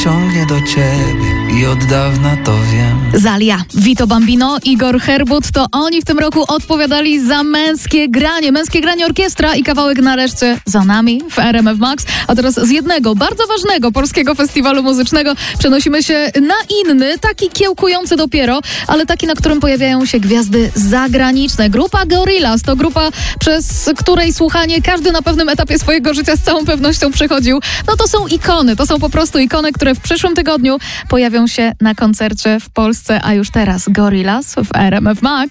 ciągnie do ciebie i od dawna to wiem. Zalia, Vito Bambino, Igor Herbut, to oni w tym roku odpowiadali za Męskie Granie Orkiestra i kawałek Nareszcie za nami w RMF Max. A teraz z jednego bardzo ważnego polskiego festiwalu muzycznego przenosimy się na inny, taki kiełkujący dopiero, ale taki, na którym pojawiają się gwiazdy zagraniczne. Grupa Gorillaz to grupa, przez której słuchanie każdy na pewnym etapie swojego życia z całą pewnością przechodził. No to są ikony, to są po prostu ikony, które w przyszłym tygodniu pojawią się na koncercie w Polsce, a już teraz Gorillaz w RMF Max.